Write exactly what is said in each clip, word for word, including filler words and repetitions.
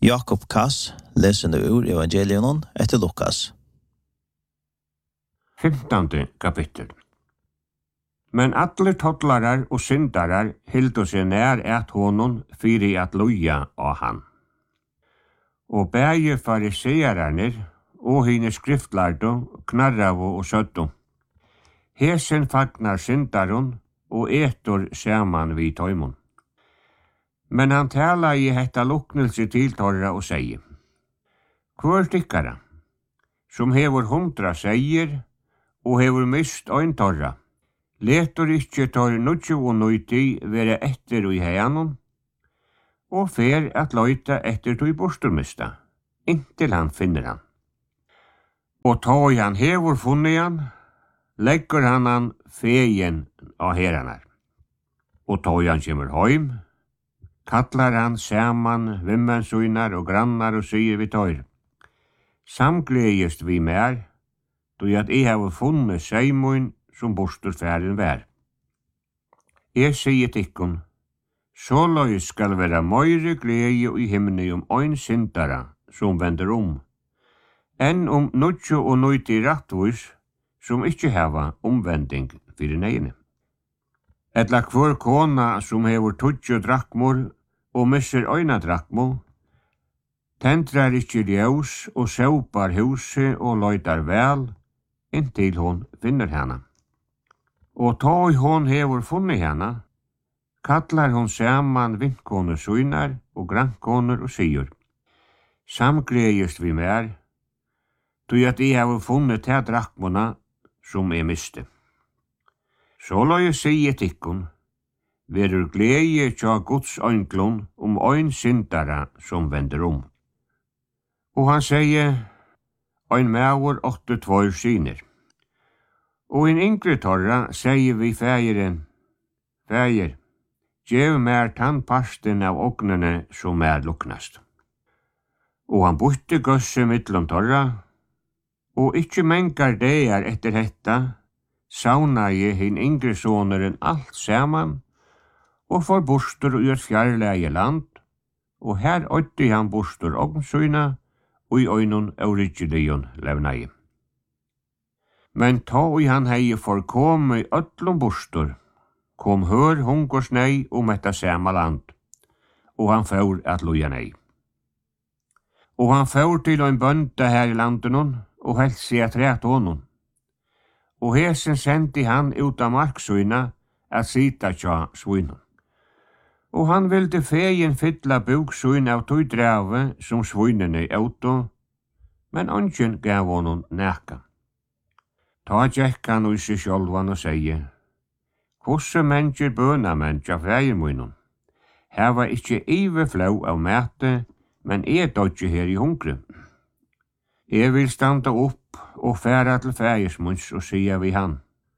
Jakob Kass lesende ur evangelion etter Lukas. Femtande kapittel. Men alle tottlarar og syndarar hildu seg nær at honom fyrir at loja av han. Og bæge fariseerarnir og hine skriftlardo knarravu og søttu. Hesen fagnar syndarun og etur saman vi tøymon. Men han tala i hetta luknelse til torra og sier: Hvor tykkara, som hevur hundra seier og hevur mist ein torra, letur ikkje tor nutju og nøyti vera etter i heianum, og fer at løyta etter tog borsturmista, inntil han finner han. Og tog han hevur funnet han, leggur han han fegen av heranar. Og tog han kjemur heim, kallar han saman vimmensuinar og grannar og sier vi tøyr: Samgledest vi mer, då at jeg har funnet seimun som borsturfæren vær. Jeg sier tikkun, så løy skal vera møyre glede i himne om ein syndara som vender om, enn om nutjo og nøyti rattvis som ikkje hava omvending fyrir neine. Etla hver kona som hevur tutjo drakmor og misser øyna drakmo, tendrar ikkje ljós og søpar huset og løytar vel, inntil hon finner hana. Og tog hon hevur funnet hana, kallar hon saman vindkoner suinar og grannkoner og sier: Samgledest vi mer, tog at jeg har funnet te drakmona som jeg miste. Så la jeg sige tikkun, verur glede tja Guds øynglun om ein syndara som vender om. Og han sier: Ein maur åtte tvær syner. Og en yngre torra sier vi fægeren: Fæger, gjev mer tann parsten av ognene som er luknast. Og han bytte gøsse mittlom torra, og ikkje mengar deir etter hetta, sauna je hin yngre soneren alt saman, og for bostur ur fjarlæge land, og her øytti han bostur ognsuina, og i øynun aurigilion levnai. Men ta i han hei forkomme i öllum bostur, kom hør hungersnei om etta sama land, og han får at loja nei. Og han får til ein bønda her i landenon, og helst seg at ræt honom. Og hesen sendi han ut av marksuina at sita tja svinum. Og han vilde fegen fylla buksuin av tog drave som svinene auto, men ongen gav honom næka. Ta tjekk han ui seg sjolvan og sier: Kosse mennesker bøna menn tja fægermunnen? Heva ikkje ive flau av mæte, men er dodje her i hungre. Jeg vil standa opp og færa til fægersmunns og sia vi han: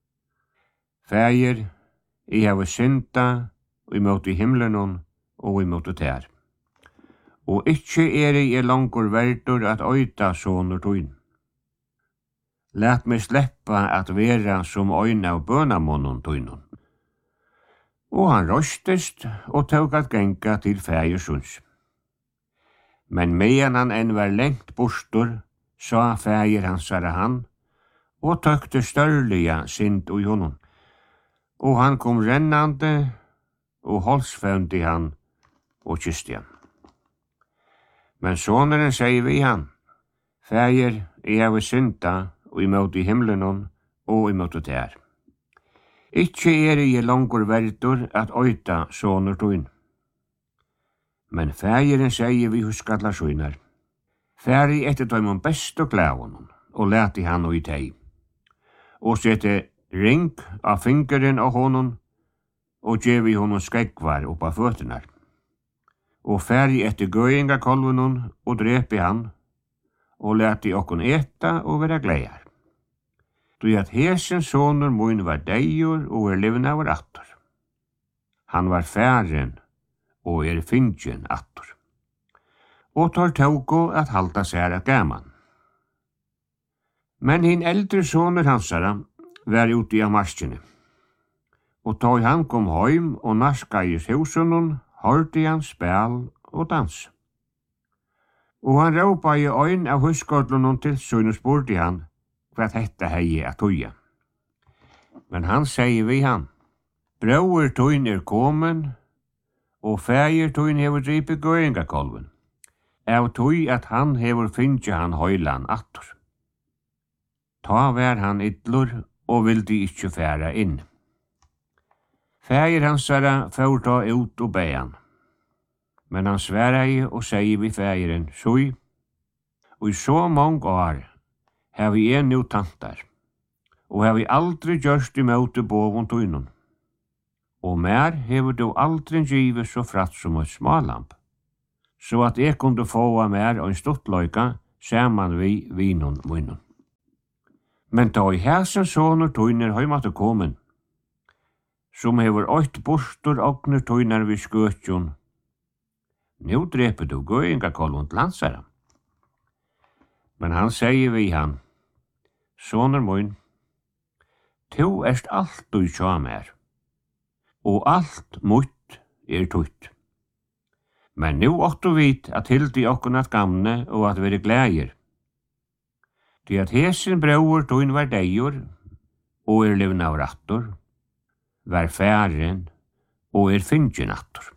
Fæger, jeg hava synda, og imot i himlenon, og imot tær. Og ikkje er jeg langur verdur at øyta sonur tuin. Lat meg sleppa at vera som øyna av bønamonon tuinon. Og han røstest og tåg at genga til fægersunds. Men medan han enn var lengt bostur, sa fæger hansara han, og tøkte størliga synd ui honom. Og han kom rennande, og holdsføndi han, og kysti han. Men soneren sier vi han: Fæger, jeg har synda, og imot i himlenon, og imot tær. Ikkje er jeg langur verdur at øyta sonur tuin. Men fægeren sier vi huskallar suinar: Færi etter tøymon best og klævon, og leti han og i tei. Og sette ring av fingeren av honom, og gjevi honom skegvar oppa føttenar. Og færi etter gøyinga kolvenon, og drepi han, og leti okkon eta og vera gleiar. Du at hesen sonur mun var deijur og er livna var attur. Han var færen og er fingen attur. Og tar tågo at halda seg at gaman. Men hin eldre sonur hansara var ute av marskene. Og tog han kom heim og naska i husunum, hørte han spæl og dans. Og han råpa i øyn av huskådlunum til søgn og spurte han hva dette hei at tøya. Men han sier vi han, brauer tøyn er komen, og fægir tøyn hever dripe gøyngakolven, av tøy at han hever finnje han høylan attor. Ta vær han idlur, og vildi ikkje færa inn. Fægir hansara fór ta ut og bean. Men han sværai og sier vi fægiren, sui, og i så mange år har vi en nu tantar, og har vi aldri gjørst i møte bovun tøynun. Og mer hever du aldri givet så fratt som et smalamp, så at jeg kunde få mer og en stuttløyka saman vi vinun munnun. Men da i hæsen sånner tøyner høymatte komen, som hever ått bostur ogner tøyner vi skøtjon, nu dreper du gøyngakolven til lansara. Men han sier vi han, soner mun, tu erst alt du tja mer, og alt mutt er tutt. Men nu åttu vit at hildi okkun at gamne og at veri glægir. Di at hesen brauer tuin var deir, og er livna av rattor, var færen, og er finnjen attor.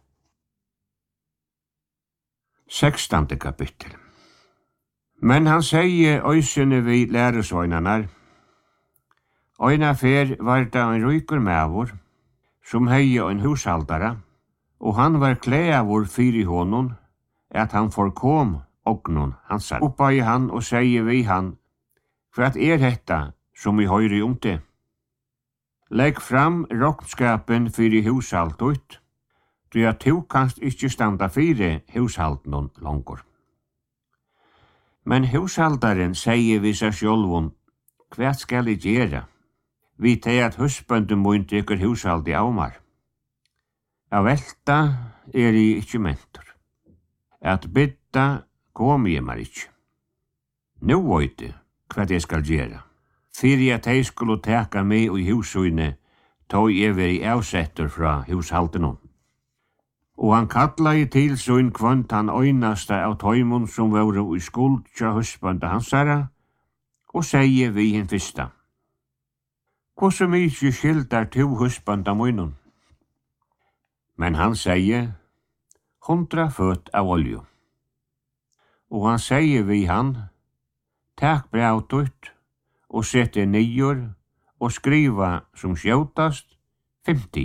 Sekstande kapittel. Men han sier øysene vi læresvøgnanar, øyna fer var det en rykur mævur, som hei en hushaldara, og han var klæavur fyri honon, at han forkom ognon hansar. Oppa i han og sier vi han, hva er hetta som vi høyri om det? Legg fram rokkskapen fyri hushaldut, du at du kanst ikkje standa fyri hushalden langur. Men hushaldaren sier vi seg sjolvun, hva skal jeg gjera? Vi teg at husbøndum mun tykker hushaldi avmar. Av velta er jeg ikkje mentor. At bytta kom jeg mar ikkje. Nu vøyte hva jeg skal gjera. Fyrir at jeg skulle teka meg i husøyne, tog jeg veri avsetter fra hushaldenom. Og han kalla i til søyn kvønt han øynasta av tøymon som var i skuld tja husbanda hansara, og sier vi hinn fyrsta. Hvordan mykje skildar to husbanda munnen? Men han sier, hundra født av olju. Og han sier vi han, takk brautut, og sette nyer, og skriva som skjøtast, femti.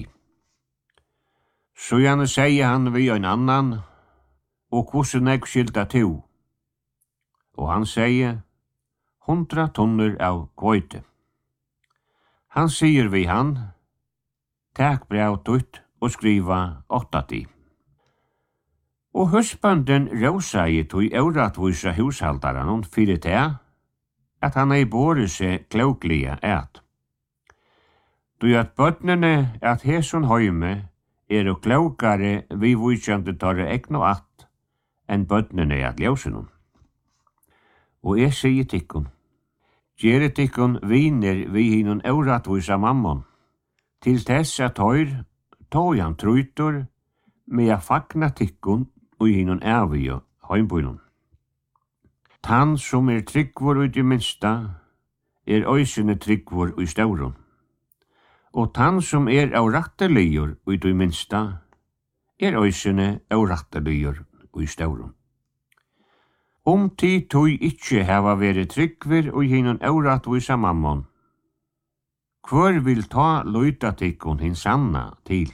Så gjerne sier han vi en annan, og hvordan jeg skilta to. Og han sier, hundra tonner av kvøyte. Han sier vi han, takk brautut, og skriva åttati. Og husbanden rosa i tog euratvusa hushaldaran fyrir det, at han ei båret seg kloklige et. Du at bøtnene at hesun høyme er og klokare vi vujkjande tar egn og at enn bøtnene at ljósunum. Og jeg sier tikkun, gjere tikkun viner vi hinun euratvusa mammon, til tess at høyr tog han truytur med a fagna tikkun og hinun evige heimbunum. Tann som er tryggvor ut i minsta, er øysene tryggvor i staurun. Og tann som er av ratteligur ut i minsta, er øysene av ratteligur i staurun. Om tid tog ikkje hava vere tryggvor og hinun euratvisa mammon, hvor vil ta løyta tikkun hin sanna til?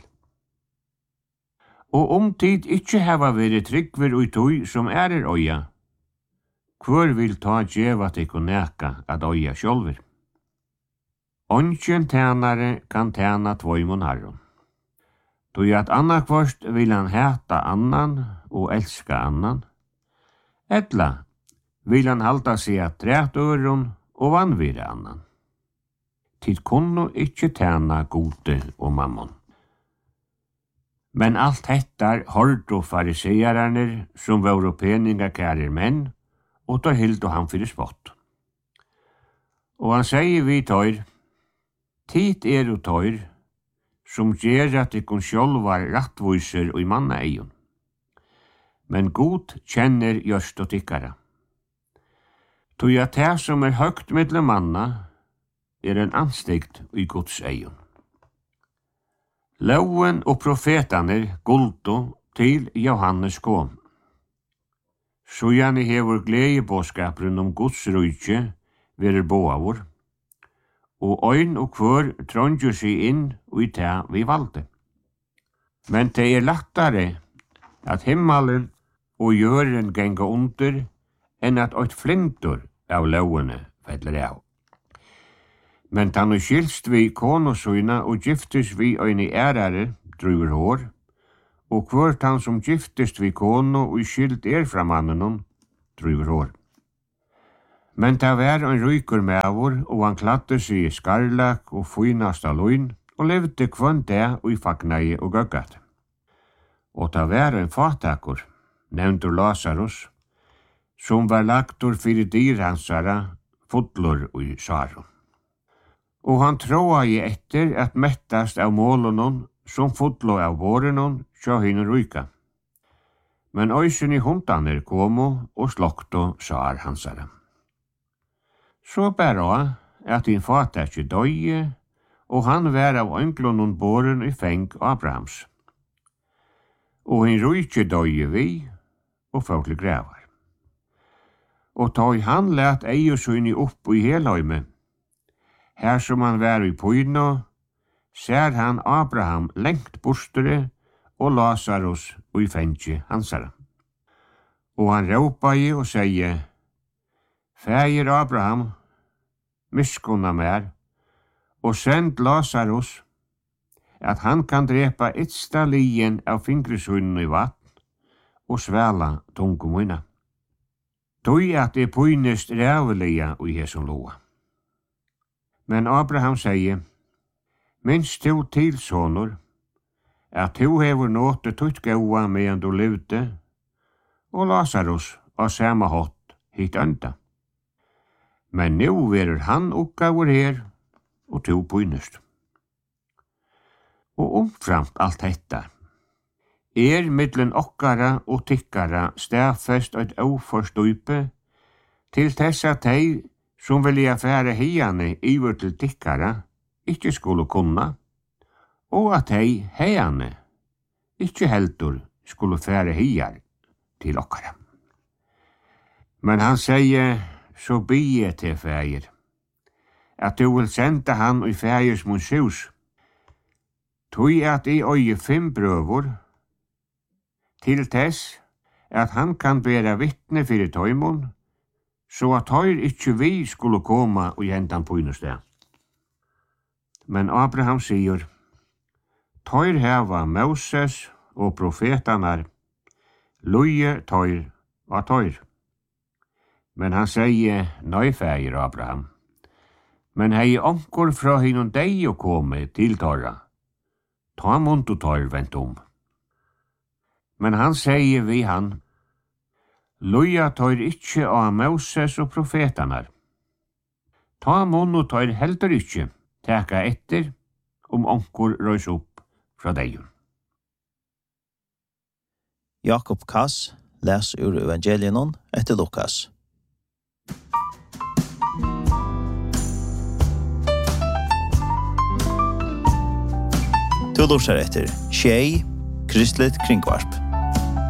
Og om tid ikkje hava vere tryggvor og tog som er er øya, hvor vil ta djeva tikkun neka at øya sjolver? Ongen tænare kan tæna tvøymon harron. Tog at annakvørst vil han hæta annan og elska annan, etla vil han halda seg at træt øron og vanvire annan. Tid kunnu ikkje tæna gode og mammon. Men alt hettar hord og fariseerarner som var peningakærer menn, og tar hild og han fyrir spott. Og han sier vi tøyr, tid er og tøyr, som gjer at ikon sjolvar rattviser og i manna eion. men god kjenner gjørst og tykkara. Tog at det som er høgt mellom manna, er en anstegt i Guds egen. Loven og profetaner guldo til Johannes kom. Så gjerne hever gledebåskaperen om Guds rydtje verer boavur, og øyn og kvør trondjer seg inn og i ta vi valde. Men det er lattare at himmelen og jøren genga under enn at eit flintur av lovene feller av. Men tann og skilst vi konosøyna og giftes vi øyne ærare druver hår, og kvart han som giftest vi kono og skilt er fra mannen druver hår. Men ta var en ryker mevor, og han kladde seg i skarlak og fynasta løgn, og levde kvann det og i fagnei og gøggat. Og ta var en fatakur, nevntur Lazarus, som var lagtur fyrir dyrhansara, fotlur og i sarum. Og han tråa i etter at mettast av målunon, som fotlo av vårenon, sjå hinn ryka. Men øysen i hundaner komo og slokto sar hansara. Så bæra at hin fata ikkje døye, og han var av ønglonon båren i feng Abrahams. Og hin rykje døye vi, og folk grevar. Og tog han let eiosøyni opp i heløyme. Her som han var i pyno, ser han Abraham lengt bostere og Lazarus og i fengje hansara. Og han råpa i og sier, Fægir Abraham, miskunna mer, og send Lazarus, at han kan drepa etsta lien av fingresunnen i vatten og svæla tungumuna. Tøy at det pynest rævelia i hesson loa. Men Abraham sier, minst to til, sonur, at to hever nåte tutt gaua medan du levde, og Lazarus av samme hot hit enda. Men nu verer han oppgaver her, og to pynest. Og omframt alt detta, er mittlen okkara og tykkara stafest eit oforstupe til tessa tei som vilja fære heiane iver til tykkara ikkje skulle kunna, og at hei heiane ikkje heldur skulle fære heiar til okkara. Men han sier, så bie til fægir, at du vil senda han i fægirs munshus, tog at i øye fem brøvor, til tess at han kan bæra vittne fyrir tøymon, så at høyr ikkje vi skulle koma og hentan på innested. Men Abraham sier, tøyr heva Moses og profetanar, loje tøyr og tøyr. Men han sier, nøy fægir Abraham, men hei onkur fra hinnom deg å komme til tøyra, ta mont og tøyr vent om. Men han sier vi han, loja tøyr ikkje av Moses og profetanar. Ta mont og tøyr heldur ikkje, teka etter om onkur røys opp fra deg. Jakob Kass les ur evangelienon etter Lukas. Du lurer etter Tjei, Kristelig Kringvarp.